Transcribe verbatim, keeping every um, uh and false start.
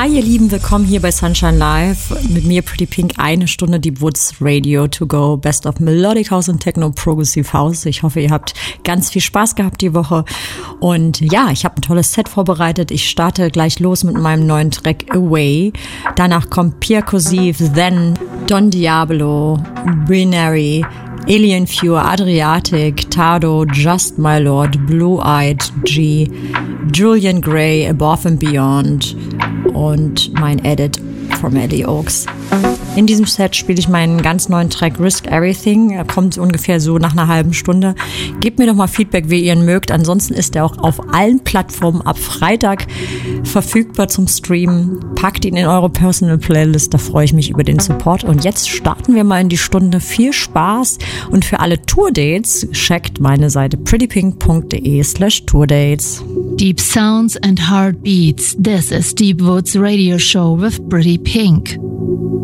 Hi ihr Lieben, willkommen hier bei Sunshine Live. Mit mir Pretty Pink, eine Stunde Deep Woods Radio to go. Best of Melodic House und Techno Progressive House. Ich hoffe, ihr habt ganz viel Spaß gehabt die Woche. Und ja, ich habe ein tolles Set vorbereitet. Ich starte gleich los mit meinem neuen Track Away. Danach kommt Pierre Cossive, Then, Don Diablo, Binary, Alien Fuel, Adriatic, Tado, Just My Lord, Blue-Eyed G, Julian Gray, Above and Beyond und mein Edit from Eddie Oaks. In diesem Set spiele ich meinen ganz neuen Track Risk Everything. Er kommt ungefähr so nach einer halben Stunde. Gebt mir doch mal Feedback, wie ihr ihn mögt. Ansonsten ist er auch auf allen Plattformen ab Freitag verfügbar zum Streamen. Packt ihn in eure Personal Playlist, da freue ich mich über den Support. Und jetzt starten wir mal in die Stunde. Viel Spaß und für alle Tourdates checkt meine Seite prettypink.de slash tourdates. Deep sounds and heartbeats. This is Deep Woods Radio Show with Pretty Pink.